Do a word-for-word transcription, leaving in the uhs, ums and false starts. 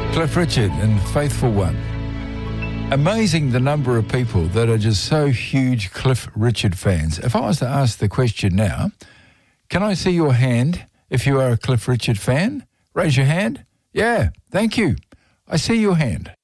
Cliff Richard and Faithful One. Amazing the number of people that are just so huge Cliff Richard fans. If I was to ask the question now, can I see your hand if you are a Cliff Richard fan? Raise your hand. Yeah, thank you. I see your hand.